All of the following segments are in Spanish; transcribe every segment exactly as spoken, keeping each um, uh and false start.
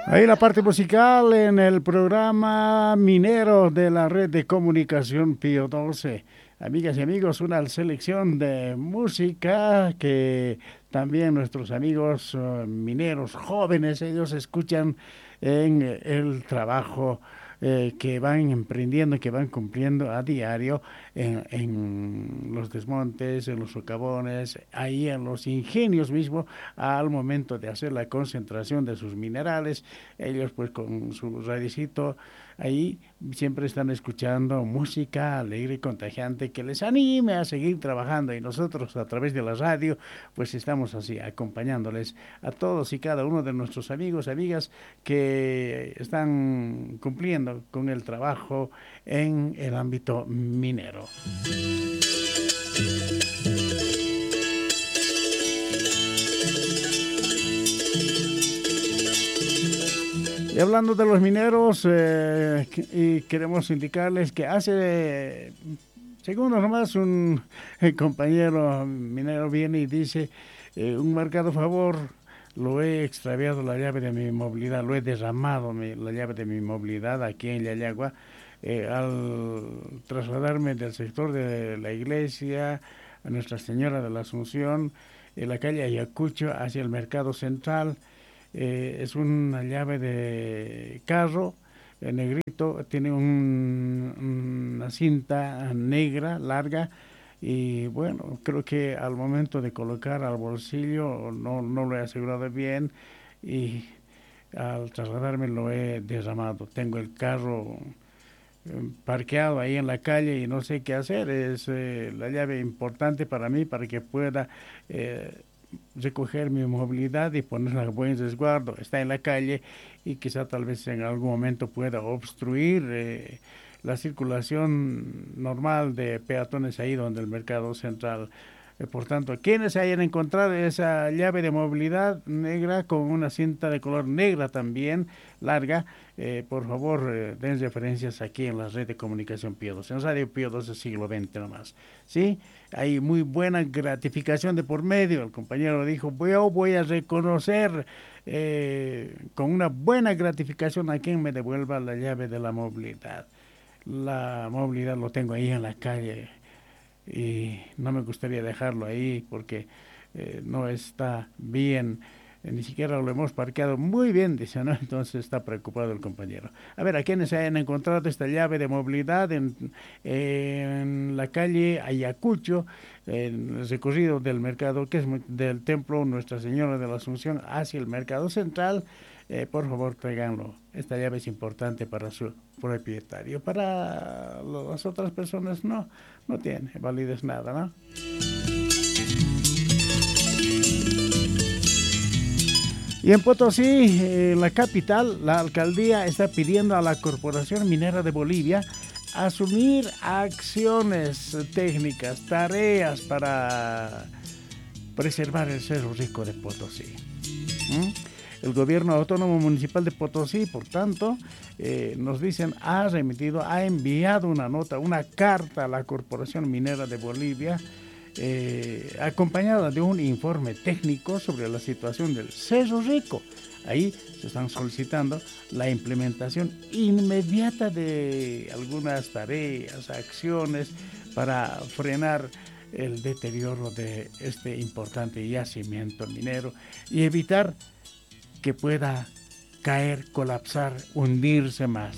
Ahí la parte musical en el programa minero de la red de comunicación Pío doce. Amigas y amigos, una selección de música que también nuestros amigos uh, mineros jóvenes, ellos escuchan en el trabajo eh, que van emprendiendo, que van cumpliendo a diario en, en los desmontes, en los socavones, ahí en los ingenios mismo, al momento de hacer la concentración de sus minerales. Ellos pues con su radicito ahí siempre están escuchando música alegre y contagiante que les anime a seguir trabajando, y nosotros a través de la radio pues estamos así acompañándoles a todos y cada uno de nuestros amigos, amigas que están cumpliendo con el trabajo en el ámbito minero. Y hablando de los mineros, eh, y queremos indicarles que hace segundos nomás un eh, compañero minero viene y dice, eh, un marcado favor, lo he extraviado la llave de mi movilidad, lo he derramado mi, la llave de mi movilidad aquí en Yayagua, eh, al trasladarme del sector de la iglesia a Nuestra Señora de la Asunción, en la calle Ayacucho hacia el mercado central. Eh, es una llave de carro, eh, negrito, tiene un, una cinta negra, larga, y bueno, creo que al momento de colocar al bolsillo no, no lo he asegurado bien, y al trasladarme lo he derramado. Tengo el carro eh, parqueado ahí en la calle y no sé qué hacer. Es eh, la llave importante para mí, para que pueda eh, recoger mi movilidad y ponerla a buen resguardo. Está en la calle y quizá tal vez en algún momento pueda obstruir eh, la circulación normal de peatones ahí donde el mercado central. Eh, por tanto, quienes hayan encontrado esa llave de movilidad negra con una cinta de color negra también, larga, eh, por favor, eh, den referencias aquí en la red de comunicación Pío doce, en Radio Pío doce siglo veinte nomás, ¿sí? Hay muy buena gratificación de por medio. El compañero dijo, yo voy a reconocer eh, con una buena gratificación a quien me devuelva la llave de la movilidad. La movilidad lo tengo ahí en la calle y no me gustaría dejarlo ahí porque eh, no está bien, eh, ni siquiera lo hemos parqueado muy bien, dice, ¿no? Entonces está preocupado el compañero. A ver, a quienes hayan encontrado esta llave de movilidad en, en la calle Ayacucho, en el recorrido del mercado, que es del templo Nuestra Señora de la Asunción hacia el mercado central, eh, por favor tráiganlo. Esta llave es importante para su propietario, para las otras personas no, no tiene validez nada, ¿no? Y en Potosí, eh, la capital, la alcaldía está pidiendo a la Corporación Minera de Bolivia asumir acciones técnicas, tareas para preservar el Cerro Rico de Potosí. ¿Mm? El gobierno autónomo municipal de Potosí, por tanto, eh, nos dicen, ha remitido, ha enviado una nota, una carta a la Corporación Minera de Bolivia, eh, acompañada de un informe técnico sobre la situación del Cerro Rico. Ahí se están solicitando la implementación inmediata de algunas tareas, acciones para frenar el deterioro de este importante yacimiento minero y evitar que pueda caer, colapsar, hundirse más.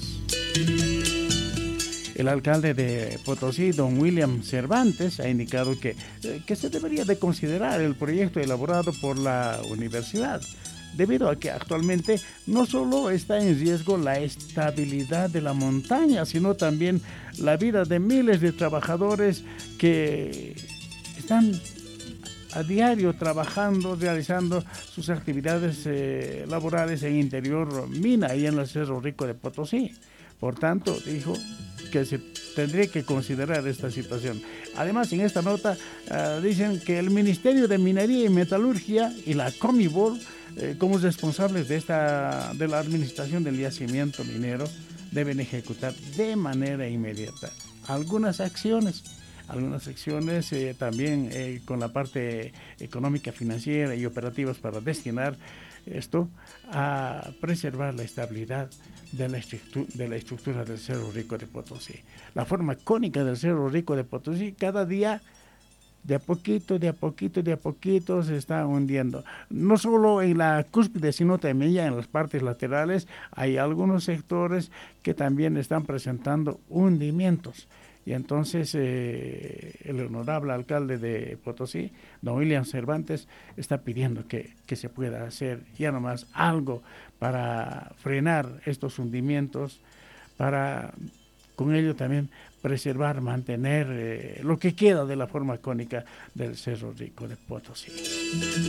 El alcalde de Potosí, don William Cervantes, ha indicado que, que se debería de considerar el proyecto elaborado por la universidad, debido a que actualmente no solo está en riesgo la estabilidad de la montaña, sino también la vida de miles de trabajadores que están a diario trabajando, realizando sus actividades eh, laborales en interior mina y en el Cerro Rico de Potosí. Por tanto, dijo que se tendría que considerar esta situación. Además, en esta nota uh, dicen que el Ministerio de Minería y Metalurgia y la Comibol, eh, como responsables de esta de la administración del yacimiento minero, deben ejecutar de manera inmediata algunas acciones algunas secciones eh, también eh, con la parte económica, financiera y operativas para destinar esto a preservar la estabilidad de la, de la estructura del Cerro Rico de Potosí. La forma cónica del Cerro Rico de Potosí cada día de a poquito, de a poquito, de a poquito se está hundiendo. No solo en la cúspide, sino también ya en las partes laterales hay algunos sectores que también están presentando hundimientos. Y entonces eh, el honorable alcalde de Potosí, don William Cervantes, está pidiendo que, que se pueda hacer ya nomás algo para frenar estos hundimientos, para con ello también preservar, mantener eh, lo que queda de la forma cónica del Cerro Rico de Potosí.